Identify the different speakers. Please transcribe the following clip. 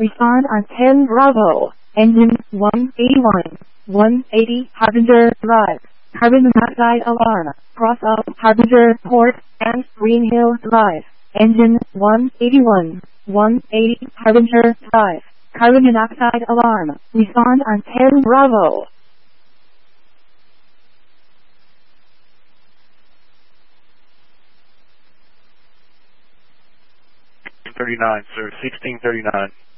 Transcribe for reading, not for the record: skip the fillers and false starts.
Speaker 1: Respond on 10 Bravo. Engine 181. 180 Harbinger Drive. Carbon monoxide alarm. Cross up Harbinger Port and Green Hill Drive. Engine 181. 180 Harbinger Drive. Carbon monoxide alarm. Respond on 10 Bravo.
Speaker 2: 39, sir. 1639.